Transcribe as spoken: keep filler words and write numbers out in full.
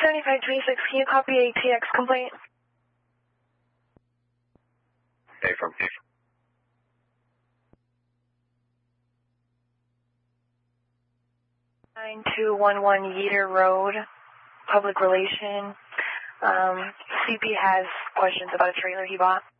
seventy-five twenty-six, can you copy a T X complaint? Hey, from nine two one one Yeater Road, Public Relation. Um, C P has questions about a trailer he bought.